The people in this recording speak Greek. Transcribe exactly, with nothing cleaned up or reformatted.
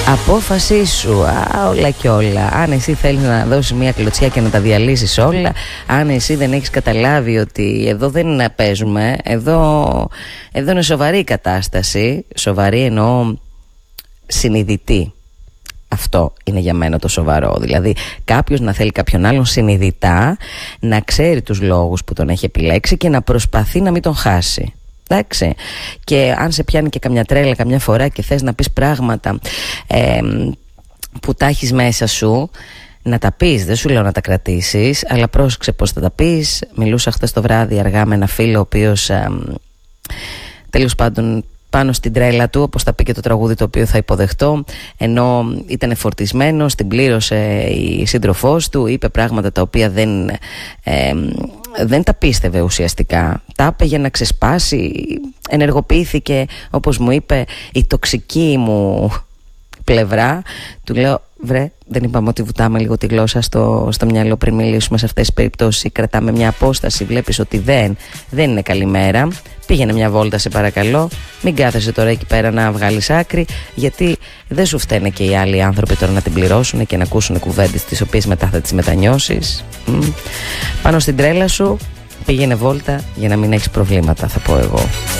Απόφασή σου, α, όλα και όλα. Αν εσύ θέλεις να δώσεις μια κλωτσιά και να τα διαλύσεις όλα, αν εσύ δεν έχεις καταλάβει ότι εδώ δεν είναι να παίζουμε, εδώ, εδώ είναι σοβαρή κατάσταση. Σοβαρή εννοώ συνειδητή. Αυτό είναι για μένα το σοβαρό. Δηλαδή κάποιος να θέλει κάποιον άλλον συνειδητά, να ξέρει τους λόγους που τον έχει επιλέξει και να προσπαθεί να μην τον χάσει. Εντάξει. Και αν σε πιάνει και καμιά τρέλα καμιά φορά και θες να πεις πράγματα ε, που τα έχεις μέσα σου, να τα πεις, δεν σου λέω να τα κρατήσεις, αλλά πρόσεξε πως θα τα πεις. Μιλούσα χθες το βράδυ αργά με ένα φίλο ο οποίος ε, τέλος πάντων πάνω στην τρέλα του, όπως θα πει και το τραγούδι το οποίο θα υποδεχτώ, ενώ ήταν φορτισμένος, την πλήρωσε η σύντροφός του, είπε πράγματα τα οποία δεν, ε, δεν τα πίστευε ουσιαστικά, τα είπε για να ξεσπάσει, ενεργοποιήθηκε, όπως μου είπε, η τοξική μου πλευρά. Του λέω, βρε, δεν είπαμε ότι βουτάμε λίγο τη γλώσσα στο, στο μυαλό πριν μιλήσουμε σε αυτές τις περιπτώσεις, κρατάμε μια απόσταση, βλέπεις ότι δεν, δεν είναι καλημέρα. Πήγαινε μια βόλτα σε παρακαλώ, μην κάθεσαι τώρα εκεί πέρα να βγάλεις άκρη, γιατί δεν σου φταίνε και οι άλλοι άνθρωποι τώρα να την πληρώσουν και να ακούσουν κουβέντες τις οποίες μετά θα τις μετανιώσεις. Μ. Πάνω στην τρέλα σου πήγαινε βόλτα για να μην έχεις προβλήματα, θα πω εγώ.